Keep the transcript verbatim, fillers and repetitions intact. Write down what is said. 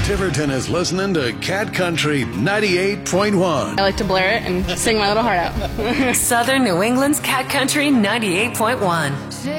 Tiverton is listening to Cat Country ninety-eight point one. I like to blare it and sing my little heart out. Southern New England's Cat Country ninety-eight point one.